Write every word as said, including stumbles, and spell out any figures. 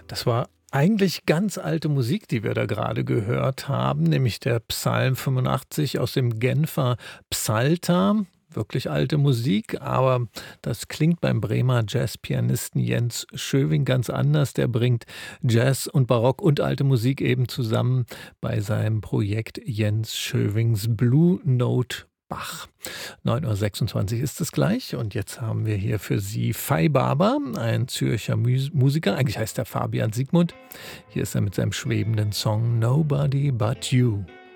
Das war eigentlich ganz alte Musik, die wir da gerade gehört haben, nämlich der Psalm fünfundachtzig aus dem Genfer Psalter. Wirklich alte Musik, aber das klingt beim Bremer Jazzpianisten Jens Schöving ganz anders. Der bringt Jazz und Barock und alte Musik eben zusammen bei seinem Projekt Jens Schövings Blue Note Bach. neun Uhr sechsundzwanzig ist es gleich und jetzt haben wir hier für Sie Fay Barber, ein Zürcher Mus Musiker. Eigentlich heißt er Fabian Siegmund. Hier ist er mit seinem schwebenden Song Nobody But You.